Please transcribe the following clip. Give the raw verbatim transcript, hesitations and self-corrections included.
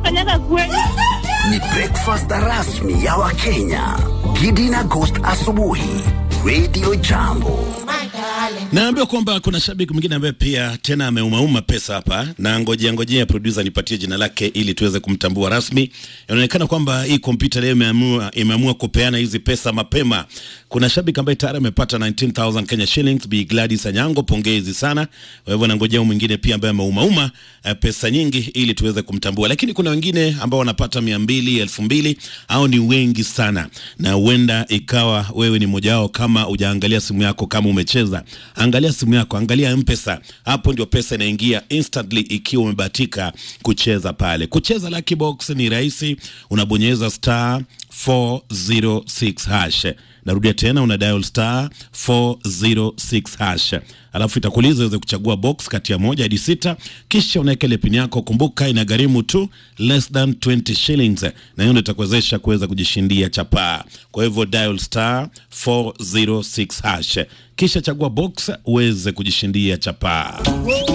unafanyaga kweli? Ni breakfast rasmi ya Wakenya. Gidi na Ghost asubuhi. Radio Jambo. Naambiwa kwamba kuna shabiki mwingine ambaye pia tena ameumauma pesa hapa, na ngojea ngojea producer nipatie jina lake ili tuweze kumtambua rasmi. Inaonekana kwamba hii kompyuta leo imeamua imeamua kupeana hizi pesa mapema. Kuna shabiki ambaye tayari amepata nineteen thousand Kenya shillings. Bi Gladys Anyango, pongezi sana. Kwa hivyo nangojea mwingine pia ambaye ameumauma pesa nyingi ili tuweze kumtambua. Lakini kuna wengine ambao wanapata mia mbili, elfu mbili, au ni wengi sana. Na huenda ikawa wewe ni mmoja wao kama hujaangalia simu yako kama umecheza. Angalia simu yako, angalia M-Pesa. Hapo ndio pesa inaingia instantly ikiwa umebahatika kucheza pale. Kucheza Lucky Box ni rahisi, unabonyeza star four zero six hash. Narudia tena, una dial star four zero six hash. Alafu itakuuliza uweze kuchagua box kati ya moja hadi sita, kisha unaweka ile pin yako. Kumbuka inagharimu tu less than twenty shillings, na hiyo ndio itakuwezesha kuweza kujishindia chapaa. Kwa hivyo dial star four zero six hash, kisha chagua box uweze kujishindia chapaa.